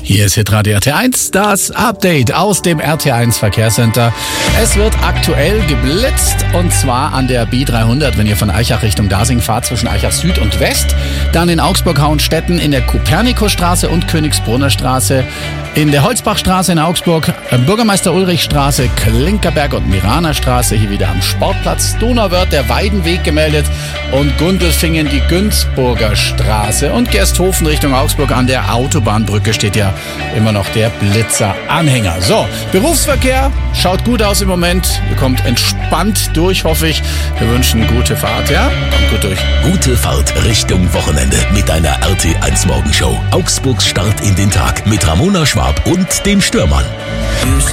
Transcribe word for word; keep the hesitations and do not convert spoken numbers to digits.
Hier ist Hitradio R T eins, das Update aus dem R T eins Verkehrscenter. Es wird aktuell geblitzt und zwar an der B dreihundert, wenn ihr von Aichach Richtung Dasing fahrt, zwischen Aichach Süd und West. Dann in Augsburg-Hauenstetten in der Kopernikusstraße und Königsbrunner Straße. In der Holzbachstraße in Augsburg, Bürgermeister-Ulrich-Straße, Klinkerberg und Miraner-Straße, hier wieder am Sportplatz. Donauwörth, der Weidenweg gemeldet und Gundelfingen die Günzburger Straße. Und Gersthofen Richtung Augsburg an der Autobahnbrücke steht ja immer noch der Blitzer-Anhänger. So, Berufsverkehr schaut gut aus im Moment. Ihr kommt entspannt durch, hoffe ich. Wir wünschen gute Fahrt, ja? Kommt gut durch. Gute Fahrt Richtung Wochenende mit deiner R T eins Morgenshow. Augsburgs Start in den Tag mit Ramona Schwab und dem Stürmann.